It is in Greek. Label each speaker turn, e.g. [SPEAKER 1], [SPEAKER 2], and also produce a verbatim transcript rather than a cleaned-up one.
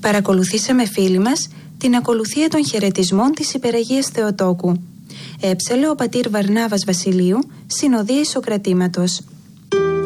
[SPEAKER 1] Παρακολουθήσαμε φίλοι μας την ακολουθία των χαιρετισμών της Υπεραγίας Θεοτόκου. Έψαλε ο πατήρ Βαρνάβας Βασιλείου, συνοδεία Ισοκρατήματος.